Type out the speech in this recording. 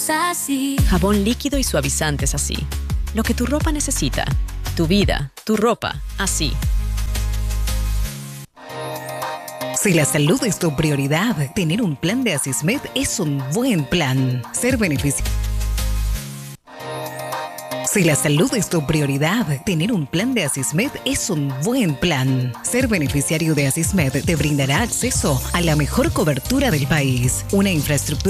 somos así. Jabón líquido y suavizantes así. Lo que tu ropa necesita. Tu vida, tu ropa, así. Si la salud es tu prioridad, tener un plan de Asismed es un buen plan. Ser beneficiario. Si la salud es tu prioridad, tener un plan de Asismed es un buen plan. Ser beneficiario de Asismed te brindará acceso a la mejor cobertura del país, una infraestructura